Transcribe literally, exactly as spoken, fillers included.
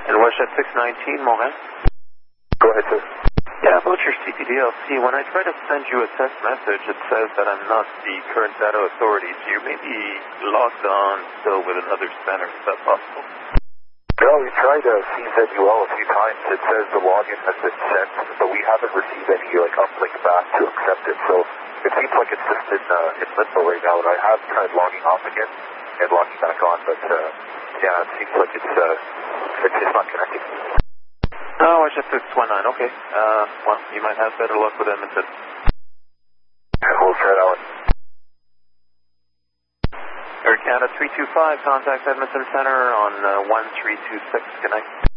And WestJet six nineteen, Mohan. Go ahead, sir. Yeah, about your C P D L C, when I try to send you a text message, it says that I'm not the current data authority, so you may be logged on still with another center. Is that possible? No, we tried uh, C Z U L a few times. It says the login has been sent, but we haven't received any like uplink back to accept it. So it seems like it's just in, uh, in limbo right now. And I have tried logging off again and logging back on, but uh, yeah, it seems like it's uh, it's just not connecting. Oh, WestJet six one nine, okay. Uh, well, you might have better luck with Edmonton. We'll try that one. Air Canada three two five, contact Edmonton Center on uh, one three two six, good night.